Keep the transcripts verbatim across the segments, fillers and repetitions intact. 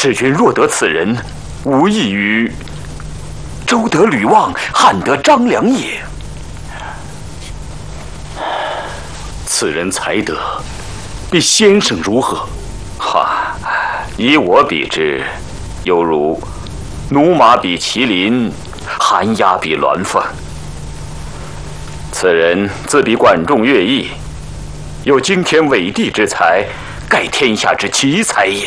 世君若得此人，无异于周得吕望，汉得张良也。此人才德，比先生如何？哈，以我比之，犹如驽马比麒麟，寒鸦比鸾凤。此人自比管仲、乐毅，有惊天伟地之才，盖天下之奇才也。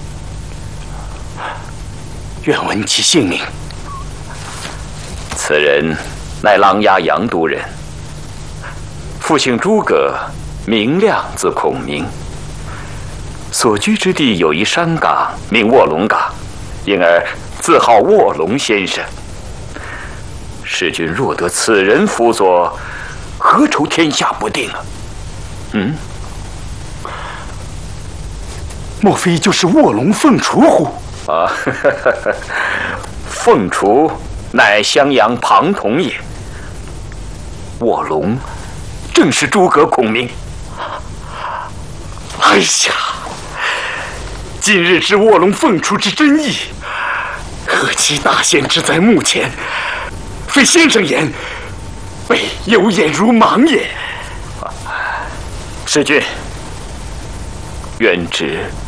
愿闻其姓名。此人乃琅琊阳都人，父姓诸葛，名亮，字孔明。所居之地有一山岗，名卧龙岗，因而自号卧龙先生。世君若得此人辅佐，何愁天下不定啊？嗯，莫非就是卧龙凤雏乎？啊，呵呵呵，凤雏乃襄阳庞统也。卧龙正是诸葛孔明。哎呀，今日知卧龙凤雏之真意，何其大贤之在目前，非先生言，非有眼如盲也。世君，愿知